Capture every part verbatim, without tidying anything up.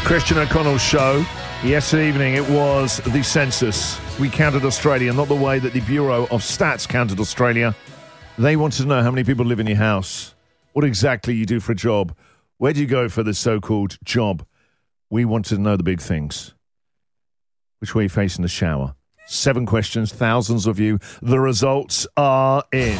Christian O'Connell Show. Yesterday evening, it was the census. We counted Australia, not the way that the Bureau of Stats counted Australia. They wanted to know how many people live in your house, what exactly you do for a job, where do you go for the so-called job. We wanted to know the big things. Which way are you facing the shower? Seven questions, thousands of you. The results are in.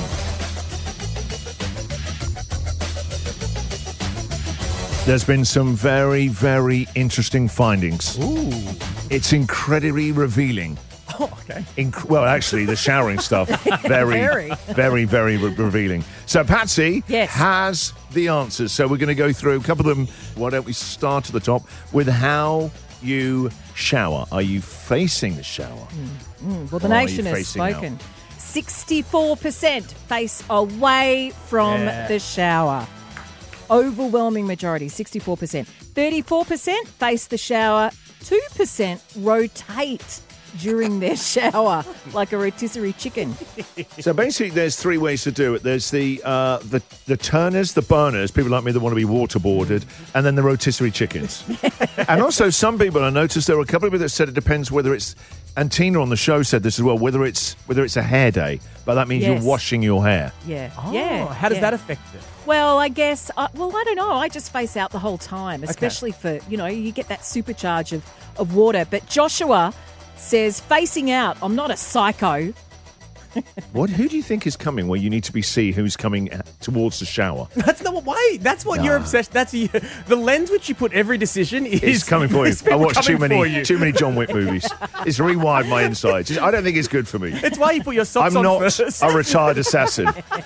There's been some very, very interesting findings. Ooh. It's incredibly revealing. Oh, okay. Inc- well, actually, the showering stuff, very, Very. very, very re- revealing. So, Patsy Yes. has the answers. So, we're going to go through a couple of them. Why don't we start at the top with how you shower? Are you facing the shower? Mm, well, the Or are nation you has facing out? spoken. sixty-four percent face away from Yeah. the shower. Overwhelming majority, sixty-four percent. thirty-four percent face the shower. two percent rotate during their shower like a rotisserie chicken. So basically, there's three ways to do it. There's the uh, the the turners, the burners, people like me that want to be waterboarded, and then the rotisserie chickens. And also, some people, I noticed there were a couple of people that said it depends whether it's, and Tina on the show said this as well, whether it's whether it's a hair day, but that means Yes. you're washing your hair. Yeah. Oh, yeah. how does yeah. that affect it? Well, I guess, uh, well, I don't know. I just face out the whole time, especially for, you know, you get that supercharge of, of water. But Joshua says, facing out, I'm not a psycho. What? Who do you think is coming where you need to be see who's coming towards the shower? That's not wait. That's what your obsession. That's your, the lens which you put every decision is It's coming for you. is people I watch too coming for many you. too many John Wick movies. It's rewired my insides. I don't think it's good for me. It's why you put your socks I'm on not first. a retired assassin.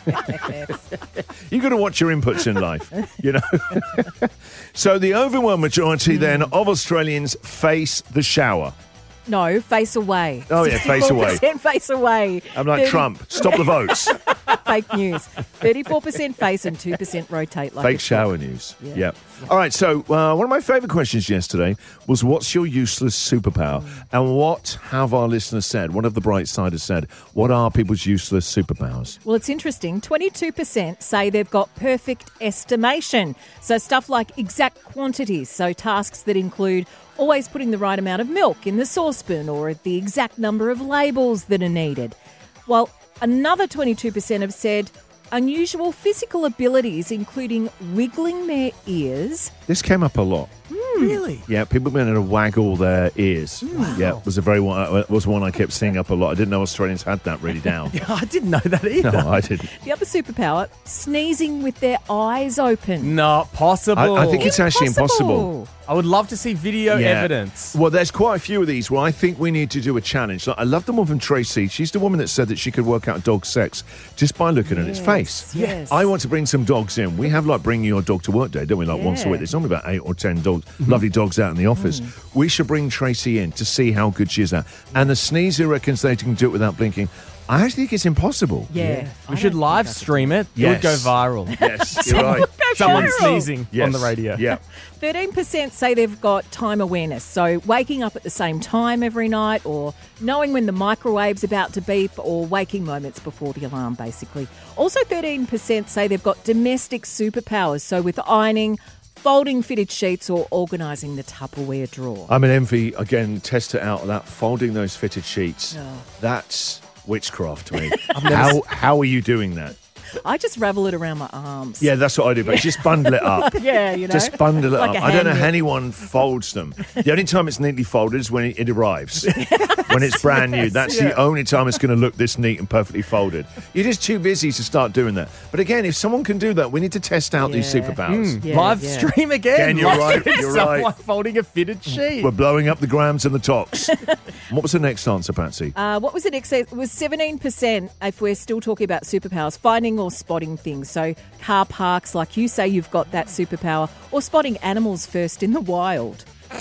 You've got to watch your inputs in life, you know. So the overwhelming majority then of Australians face the shower. No, face away. Oh, yeah, face away. sixty-four percent face away. I'm like thirty Trump. Stop the votes. Fake news. thirty-four percent face and two percent rotate. Like Fake a shower clock. news. Yeah. Yep. All right. So uh, one of my favourite questions yesterday was, "What's your useless superpower?" And what have our listeners said? One of the bright siders said, "What are people's useless superpowers?" Well, it's interesting. twenty-two percent say they've got perfect estimation. So stuff like exact quantities. So tasks that include always putting the right amount of milk in the saucepan or the exact number of labels that are needed. While another twenty-two percent have said unusual physical abilities, including wiggling their ears. This came up a lot. Really? Yeah, people being able to waggle their ears. Yeah, was a very one. uh, Was one I kept seeing up a lot. I didn't know Australians had that really down. Yeah, I didn't know that either. No, I didn't. The other superpower, sneezing with their eyes open. Not possible. I, I think it's actually impossible. I would love to see video Yeah. evidence. Well, there's quite a few of these where I think we need to do a challenge. Like, I love the one from Tracy. She's the woman that said that she could work out a dog's sex just by looking at its face. Yes. I want to bring some dogs in. We have like bringing your dog to work day, don't we? Like once a Yeah. week. There's only about eight or ten dogs, lovely dogs out in the office. We should bring Tracy in to see how good she is at. And the sneezer reckons they can do it without blinking. I actually think it's impossible. Yeah. I We should don't live think I could stream it. It Yes. would go viral. Yes, you're right. Someone viral. sneezing Yes. on the radio. Yeah. thirteen percent say they've got time awareness, so waking up at the same time every night or knowing when the microwave's about to beep or waking moments before the alarm, basically. Also, thirteen percent say they've got domestic superpowers, so with ironing, folding fitted sheets or organising the Tupperware drawer. I'm an envy, again, test it out, that folding those fitted sheets. Oh. That's witchcraft to me. how, how are you doing that? I just ravel it around my arms. Yeah, that's what I do, but just bundle it up. Yeah, you know. Just bundle it Like up. a I don't know hand how knit. anyone folds them. The only time it's neatly folded is when it, it arrives. When it's brand new. That's the only time it's going to look this neat and perfectly folded. You're just too busy to start doing that. But again, if someone can do that, we need to test out these Yeah. superpowers. Yeah, Live yeah. stream again. Again, you're Live right, stream you're someone right. folding a fitted sheet. We're blowing up the grams and the tops. What was the next answer, Patsy? Uh, what was the next? It was seventeen percent, if we're still talking about superpowers, finding or spotting things. So car parks, like you say, you've got that superpower, or spotting animals first in the wild.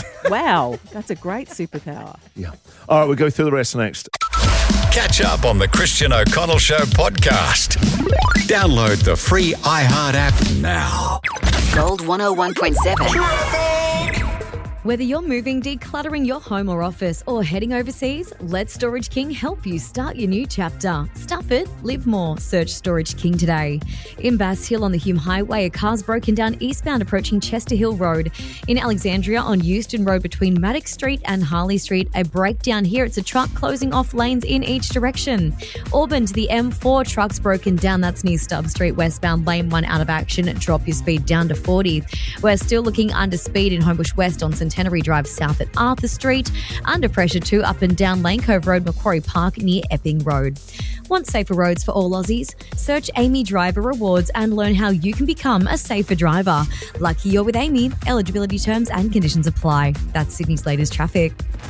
Wow, that's a great superpower. Yeah. All right, we'll go through the rest next. Catch up on the Christian O'Connell Show podcast. Download the free iHeart app now. Gold one oh one point seven. Whether you're moving, decluttering your home or office, or heading overseas, let Storage King help you start your new chapter. Stuff it, live more. Search Storage King today. In Bass Hill on the Hume Highway, a car's broken down eastbound approaching Chester Hill Road. In Alexandria on Euston Road between Maddox Street and Harley Street, a breakdown here. It's a truck closing off lanes in each direction. Auburn to the M four, trucks broken down. That's near Stubb Street westbound, lane one out of action. Drop your speed down to forty. We're still looking under speed in Homebush West on Centenary Drive south at Arthur Street. Under pressure too up and down Lane Cove Road, Macquarie Park near Epping Road. Want safer roads for all Aussies? Search Amy Driver Rewards and learn how you can become a safer driver. Lucky you're with Amy. Eligibility terms and conditions apply. That's Sydney's latest traffic.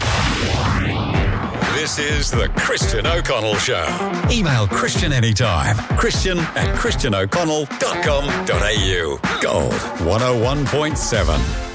This is the Christian O'Connell Show. Email Christian anytime. Christian at christian o'connell dot com dot a u. Gold one oh one point seven.